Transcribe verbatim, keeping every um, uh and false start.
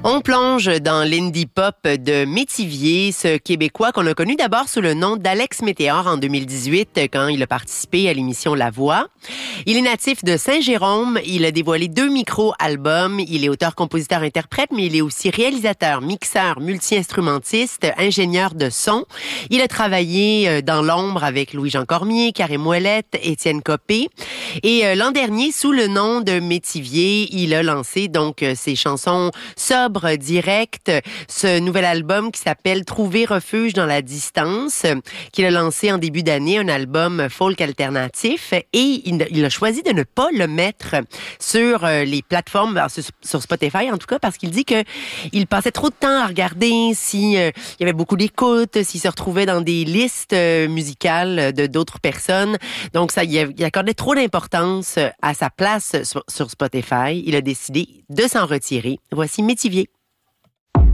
On plonge dans l'indie pop de Métivier, ce Québécois qu'on a connu d'abord sous le nom d'Alex Météor en deux mille dix-huit quand il a participé à l'émission La Voix. Il est natif de Saint-Jérôme, il a dévoilé deux micro-albums, il est auteur, compositeur, interprète, mais il est aussi réalisateur, mixeur, multi-instrumentiste, ingénieur de son. Il a travaillé dans l'ombre avec Louis-Jean Cormier, Karim Ouellette, Étienne Copé. Et l'an dernier, sous le nom de Métivier, il a lancé donc ses chansons sobre, direct, ce nouvel album qui s'appelle Trouver refuge dans la distance, qu'il a lancé en début d'année, un album folk alternatif, et il, il a choisi de ne pas le mettre sur les plateformes, sur Spotify en tout cas, parce qu'il dit que il passait trop de temps à regarder si euh, il y avait beaucoup d'écoute, s'il se retrouvait dans des listes euh, musicales de d'autres personnes. Donc ça, il, il accordait trop d'importance à sa place sur, sur Spotify. Il a décidé de s'en retirer. Voici Métivier.